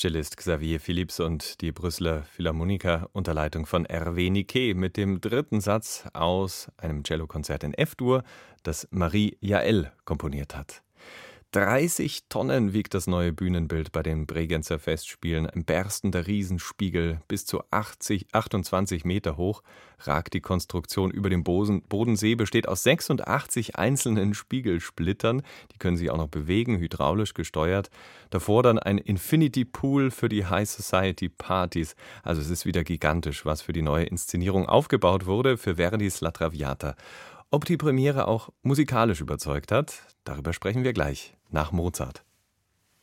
Cellist Xavier Philips und die Brüsseler Philharmoniker unter Leitung von Hervé Niquet mit dem dritten Satz aus einem Cellokonzert in F-Dur, das Marie Jaell komponiert hat. 30 Tonnen wiegt das neue Bühnenbild bei den Bregenzer Festspielen. Ein berstender Riesenspiegel, bis zu 28 Meter hoch, ragt die Konstruktion über dem Bodensee, besteht aus 86 einzelnen Spiegelsplittern. Die können sich auch noch bewegen, hydraulisch gesteuert. Davor dann ein Infinity Pool für die High Society Partys. Also es ist wieder gigantisch, was für die neue Inszenierung aufgebaut wurde für Verdis La Traviata. Ob die Premiere auch musikalisch überzeugt hat, darüber sprechen wir gleich nach Mozart.